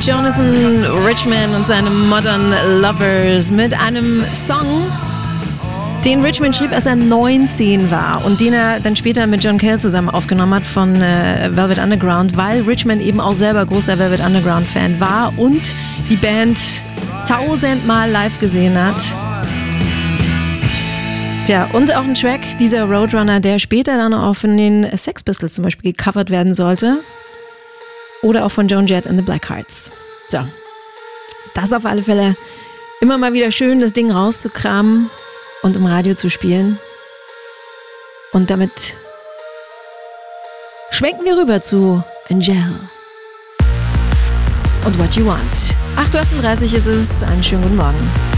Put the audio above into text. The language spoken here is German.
Jonathan Richman und seine Modern Lovers mit einem Song, den Richman schrieb, als er 19 war und den er dann später mit John Cale zusammen aufgenommen hat von Velvet Underground, weil Richman eben auch selber großer Velvet Underground-Fan war und die Band 1000-mal live gesehen hat. Tja, und auch ein Track, dieser Roadrunner, der später dann auch von den Sex Pistols zum Beispiel gecovert werden sollte. Oder auch von Joan Jett and the Blackhearts. So, das ist auf alle Fälle immer mal wieder schön, das Ding rauszukramen und im Radio zu spielen. Und damit schwenken wir rüber zu Angèle und What You Want. 8:38 ist es. Einen schönen guten Morgen.